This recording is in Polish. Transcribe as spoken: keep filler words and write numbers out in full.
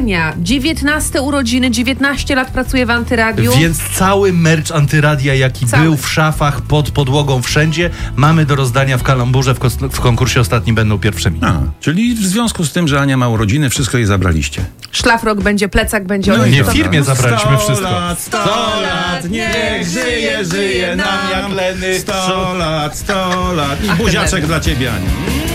Ania, dziewiętnaste urodziny, dziewiętnaście lat pracuje w Antyradiu. Więc cały merch Antyradia, jaki Cały. był w szafach, pod podłogą, wszędzie, mamy do rozdania w Kalamburze. W, kos- w konkursie ostatnim będą pierwszymi. A, czyli w związku z tym, że Ania ma urodziny, wszystko jej zabraliście. Szlafrok będzie, plecak będzie. No Oni i Nie, to- w firmie zabraliśmy sto wszystko. lat, sto lat, niech żyje, żyje nam jak leny. Sto lat, sto lat. I buziaczek dla ciebie, Aniu.